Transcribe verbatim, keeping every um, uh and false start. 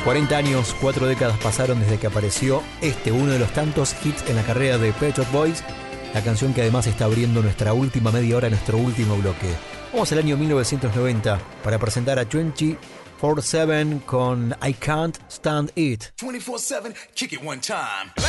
cuarenta años, cuatro décadas pasaron desde que apareció este, uno de los tantos hits en la carrera de Pet Shop Boys, la canción que además está abriendo nuestra última media hora, nuestro último bloque. Vamos al año mil novecientos noventa para presentar a veinticuatro siete con I Can't Stand It. veinticuatro siete, kick it one time.